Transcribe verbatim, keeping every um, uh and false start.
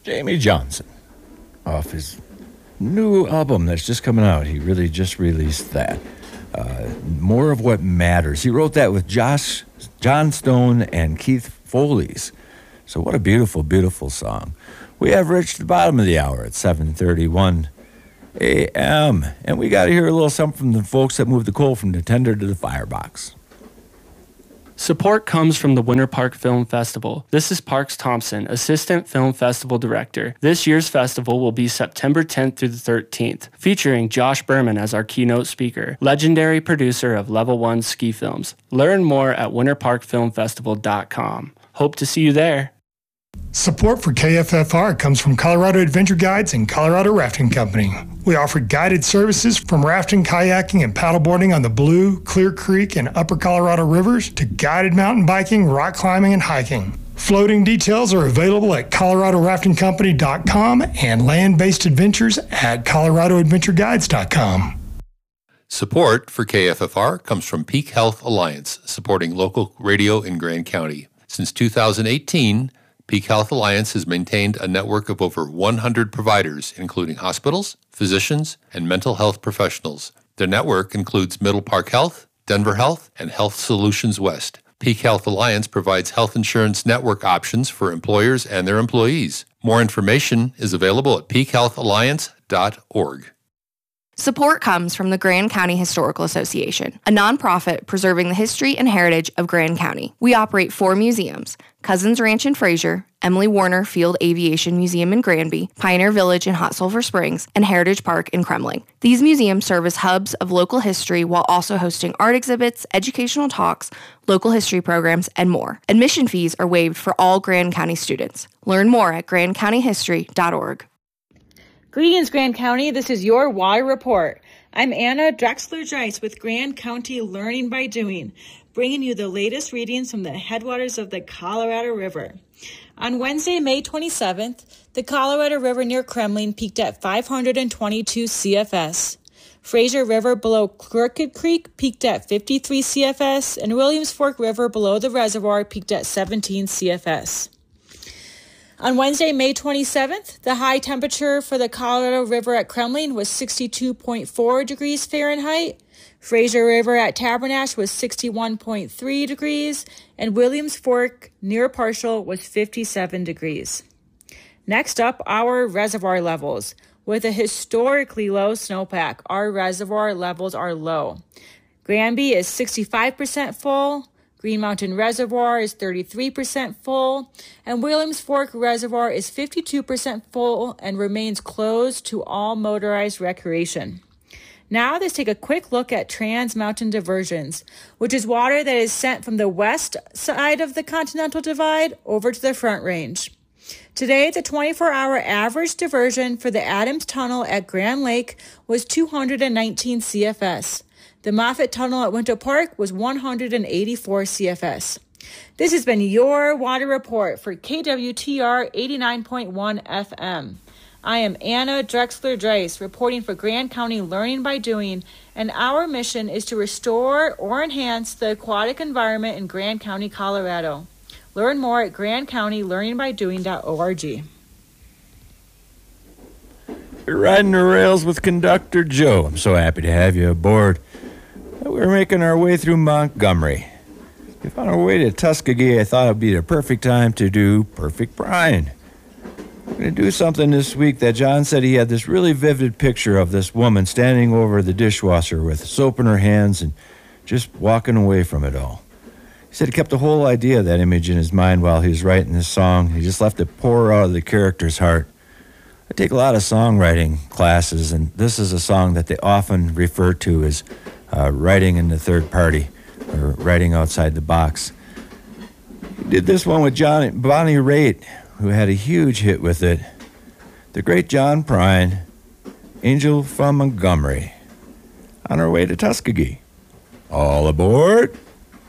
Jamey Johnson, off his new album that's just coming out. He really just released that. Uh, More of What Matters. He wrote that with Josh, John Stone and Keith Foley's. So what a beautiful, beautiful song. We have reached the bottom of the hour at seven thirty-one a.m. And we got to hear a little something from the folks that moved the coal from the tender to the firebox. Support comes from the Winter Park Film Festival. This is Parks Thompson, Assistant Film Festival Director. This year's festival will be September tenth through the thirteenth, featuring Josh Berman as our keynote speaker, legendary producer of Level one ski films. Learn more at winter park film festival dot com. Hope to see you there. Support for K F F R comes from Colorado Adventure Guides and Colorado Rafting Company. We offer guided services from rafting, kayaking, and paddleboarding on the Blue, Clear Creek, and Upper Colorado rivers to guided mountain biking, rock climbing, and hiking. Floating details are available at colorado rafting company dot com and land-based adventures at colorado adventure guides dot com. Support for K F F R comes from Peak Health Alliance, supporting local radio in Grand County. Since two thousand eighteen, Peak Health Alliance has maintained a network of over one hundred providers, including hospitals, physicians, and mental health professionals. Their network includes Middle Park Health, Denver Health, and Health Solutions West. Peak Health Alliance provides health insurance network options for employers and their employees. More information is available at peak health alliance dot org. Support comes from the Grand County Historical Association, a nonprofit preserving the history and heritage of Grand County. We operate four museums: Cousins Ranch in Fraser, Emily Warner Field Aviation Museum in Granby, Pioneer Village in Hot Sulphur Springs, and Heritage Park in Kremling. These museums serve as hubs of local history while also hosting art exhibits, educational talks, local history programs, and more. Admission fees are waived for all Grand County students. Learn more at grand county history dot org. Greetings, Grand County. This is your Water Report. I'm Anna Drexler-Dreiss with Grand County Learning by Doing, bringing you the latest readings from the headwaters of the Colorado River. On Wednesday, May twenty-seventh, the Colorado River near Kremling peaked at five hundred twenty-two C F S. Fraser River below Crooked Creek peaked at fifty-three C F S, and Williams Fork River below the reservoir peaked at seventeen C F S. On Wednesday, May twenty-seventh, the high temperature for the Colorado River at Kremling was sixty-two point four degrees Fahrenheit. Fraser River at Tabernash was sixty-one point three degrees, and Williams Fork near Partial was fifty-seven degrees. Next up, our reservoir levels. With a historically low snowpack, our reservoir levels are low. Granby is sixty-five percent full. Green Mountain Reservoir is thirty-three percent full, and Williams Fork Reservoir is fifty-two percent full and remains closed to all motorized recreation. Now let's take a quick look at trans-mountain diversions, which is water that is sent from the west side of the Continental Divide over to the Front Range. Today, the twenty-four hour average diversion for the Adams Tunnel at Grand Lake was two hundred nineteen C F S. The Moffett Tunnel at Winter Park was one hundred eighty-four C F S. This has been your Water Report for K W T R eighty-nine point one F M. I am Anna Drexler-Dreiss, reporting for Grand County Learning by Doing, and our mission is to restore or enhance the aquatic environment in Grand County, Colorado. Learn more at grand county learning by doing dot org. You're riding the rails with Conductor Joe. I'm so happy to have you aboard. We're making our way through Montgomery. If on our way to Tuskegee, I thought it would be the perfect time to do Perfect Brian. We're going to do something this week that John said he had this really vivid picture of this woman standing over the dishwasher with soap in her hands and just walking away from it all. He said he kept the whole idea of that image in his mind while he was writing this song. He just left it pour out of the character's heart. I take a lot of songwriting classes, and this is a song that they often refer to as uh, writing in the third party or writing outside the box. He did this one with John, Bonnie Raitt, who had a huge hit with it. The great John Prine, Angel from Montgomery, on our way to Tuskegee. All aboard!